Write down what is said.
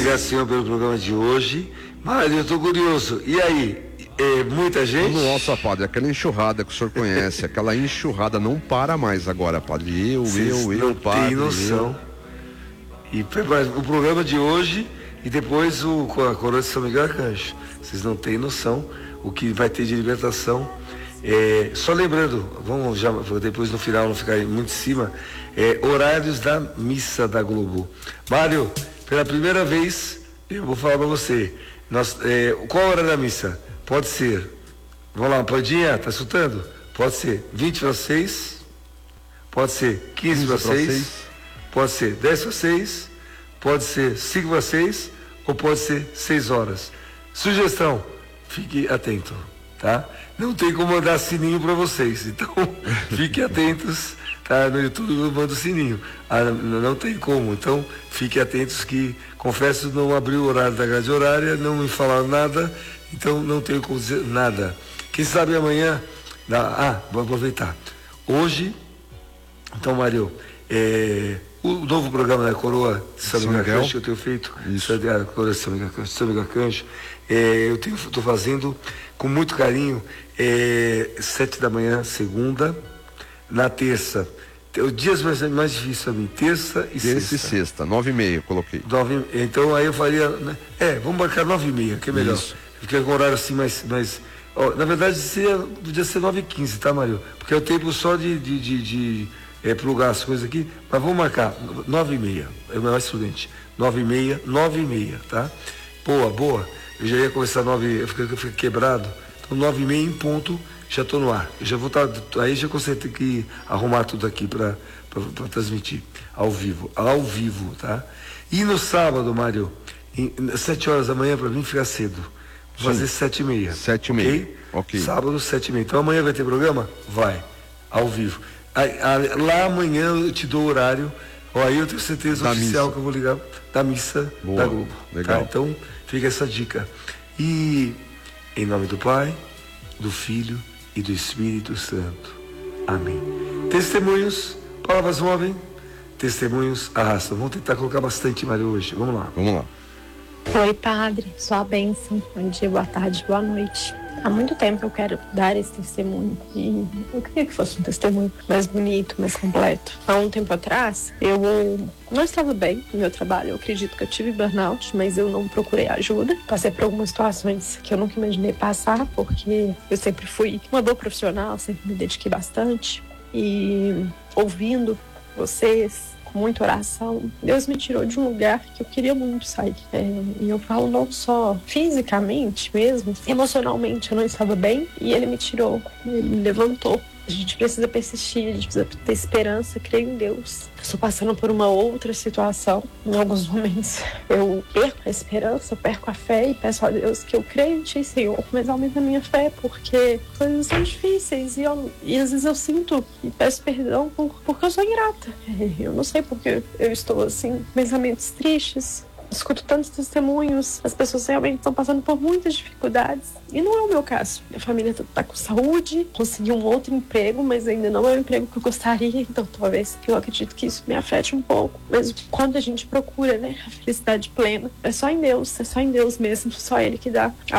Obrigado, senhor, pelo programa de hoje. Mário, eu estou curioso. E aí? Muita gente? Nossa, padre, aquela enxurrada que o senhor conhece, aquela enxurrada não para mais agora, padre. Não padre. Tem noção. E o programa de hoje e depois a coroa de São Miguel Arcanjo. Vocês não têm noção o que vai ter de libertação. Só lembrando, vamos já depois no final não ficar muito em cima, horários da missa da Globo. Mário, pela primeira vez eu vou falar para você, qual a hora da missa? Pode ser, vamos lá, Pandinha, tá escutando? Pode ser 20 para 6, pode ser 15 para 6, pode ser 10 para 6, pode ser 5 para 6 ou pode ser 6 horas. Sugestão, fique atento, tá? Não tem como mandar sininho para vocês, então fiquem atentos, tá? No YouTube eu mando sininho, não tem como, então fiquem atentos que, confesso, não abri o horário da grade horária, não me falaram nada, então não tenho como dizer nada. Quem sabe amanhã, vou aproveitar. Hoje, então, Mário, o novo programa da Coroa de São Miguel Arcanjo que eu tenho feito, a Coroa de São Miguel Arcanjo, eu estou fazendo com muito carinho, 7 da manhã, segunda, na terça. Os dias mais difíceis para mim, terça e sexta. 9h30, coloquei. Então aí eu faria, né? Vamos marcar 9h30, que é melhor. Isso. Fica com horário assim mais na verdade podia ser 9h15, tá, Mário? Porque é o tempo só de plugar as coisas aqui, mas vamos marcar 9h30, é o mais prudente. 9h30, tá? Boa. Eu já ia começar 9h, eu fico quebrado. Então 9h30 em ponto, já estou no ar. Eu já vou estar, aí já consigo que arrumar tudo aqui para transmitir ao vivo, tá? E no sábado, Mário, 7 horas da manhã, para mim ficar cedo. Vou fazer 7h30. 7h30. Ok. Sábado, 7h30. Então amanhã vai ter programa? Vai. Ao vivo. Lá amanhã eu te dou o horário. Aí eu tenho certeza oficial que eu vou ligar da missa da Globo. Legal. Tá? Então fica essa dica. E em nome do Pai, do Filho e do Espírito Santo. Amém. Testemunhos, palavras movem, testemunhos arrastam. Vamos tentar colocar bastante, Mário, hoje. Vamos lá. Oi, padre, sua bênção. Bom dia, boa tarde, boa noite. Há muito tempo eu quero dar esse testemunho e eu queria que fosse um testemunho mais bonito, mais completo. Há um tempo atrás, eu não estava bem no meu trabalho. Eu acredito que eu tive burnout, mas eu não procurei ajuda. Passei por algumas situações que eu nunca imaginei passar, porque eu sempre fui uma boa profissional, sempre me dediquei bastante. E ouvindo vocês, com muita oração, Deus me tirou de um lugar que eu queria muito sair. E eu falo não só fisicamente mesmo, emocionalmente eu não estava bem e Ele me tirou, Ele me levantou. A gente precisa persistir, a gente precisa ter esperança, crer em Deus. Eu estou passando por uma outra situação. Em alguns momentos eu perco a esperança, eu perco a fé e peço a Deus que eu creia em Ti, Senhor, mas aumenta a minha fé, porque coisas são difíceis e às vezes eu sinto e peço perdão porque eu sou ingrata. Eu não sei porque eu estou assim, pensamentos tristes. Escuto tantos testemunhos, as pessoas realmente estão passando por muitas dificuldades e não é o meu caso. Minha família está com saúde, consegui um outro emprego, mas ainda não é o emprego que eu gostaria, então talvez eu acredito que isso me afete um pouco. Mas quando a gente procura, né, a felicidade plena, é só em Deus mesmo, só Ele que dá a